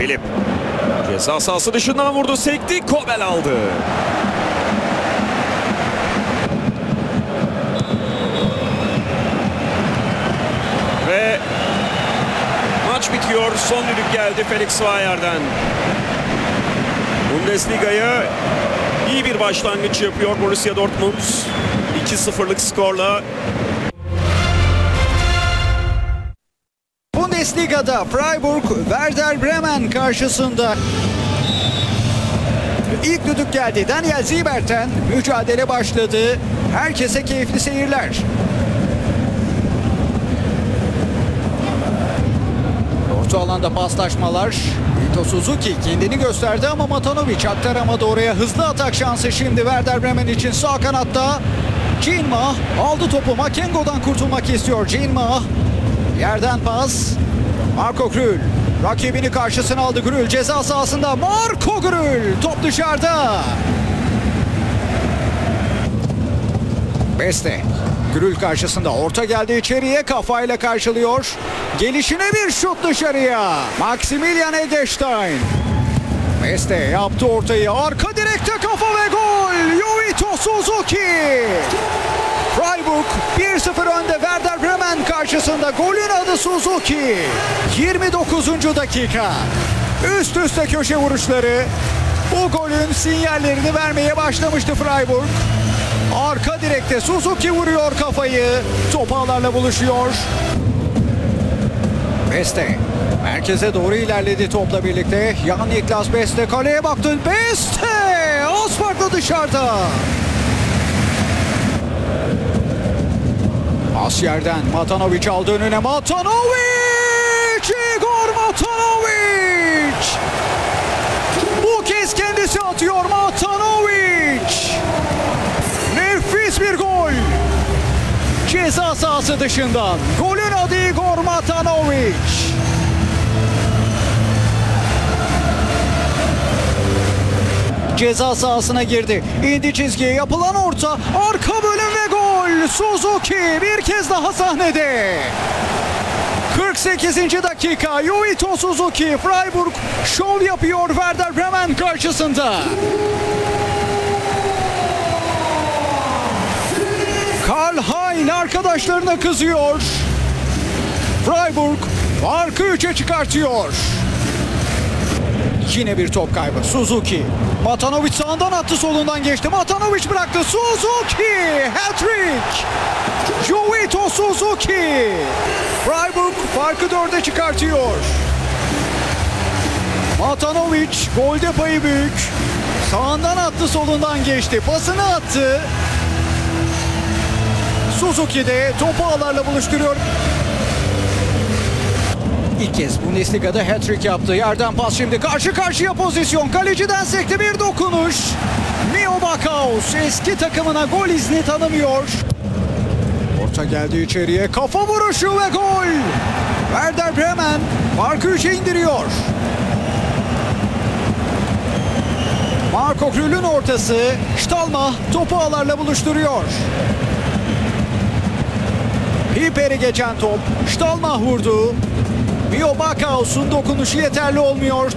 Filip. Ceza sahası dışından vurdu. Sekti. Kobel aldı. Ve maç bitiyor. Son düdük geldi Felix Zweyer'den. Bundesliga'ya iyi bir başlangıç yapıyor Borussia Dortmund. 2-0'lık skorla. Bundesliga'da Freiburg Werder Bremen karşısında. İlk düdük geldi. Daniel Ziebert'ten mücadele başladı. Herkese keyifli seyirler. Orta alanda paslaşmalar. Ito Suzuki kendini gösterdi ama Matanovic aktaramadı oraya. Hızlı atak şansı şimdi Werder Bremen için sağ kanatta. Cinma aldı topu. Makengo'dan kurtulmak istiyor Cinma. Yerden pas. Marco Grül rakibini karşısına aldı. Grül ceza sahasında. Marco Grül top dışarıda. Beste. Grül karşısında orta geldi içeriye, kafayla karşılıyor. Gelişine bir şut dışarıya. Maximilian Eggestein. Beste yaptı ortayı. Arka direkte kafa ve gol. Yuito Suzuki. Freiburg 1-0 önde Werder Bremen karşısında. Golün adı Suzuki. 29. dakika. Üst üste köşe vuruşları. Bu golün sinyallerini vermeye başlamıştı Freiburg. Arka direkte Suzuki vuruyor kafayı. Top ağlarla buluşuyor. Beste merkeze doğru ilerledi topla birlikte. Jan-Niklas Beste kaleye baktı. Beste az farklı dışarıda. Pas yerden Matanovic aldı önüne. Matanovic! Igor Matanovic! Bu kez kendisi atıyor Matanovic! Nefis bir gol! Ceza sahası dışından. Golün adı Igor Matanovic. Ceza sahasına girdi. İndi çizgiye yapılan orta. Arka bölüm ve gol. Suzuki bir kez daha sahnede. 48. dakika. Yuito Suzuki. Freiburg şov yapıyor Werder Bremen karşısında. Karl-Hein arkadaşlarına kızıyor. Freiburg farkı 3'e çıkartıyor. Yine bir top kaybı. Suzuki. Matanovic sağından attı, solundan geçti. Matanovic bıraktı. Suzuki. Hat-trick. Yuito Suzuki. Freiburg farkı 4'e çıkartıyor. Matanovic golde payı büyük. Sağından attı, solundan geçti. Pasını attı. Suzuki de topu ağlarla buluşturuyor. İlk kez Bundesliga'da hat-trick yaptı. Yerden pas şimdi. Karşı karşıya pozisyon. Kaleciden sekti bir dokunuş. Mio Bakaus eski takımına gol izni tanımıyor. Orta geldi içeriye. Kafa vuruşu ve gol. Werder Bremen farkı 3'e indiriyor. Marco Grül'ün ortası. Stalma topu ağlarla buluşturuyor. Hiper'i geçen top. Stalma vurdu. Mio Bakaus'un dokunuşu yeterli olmuyor.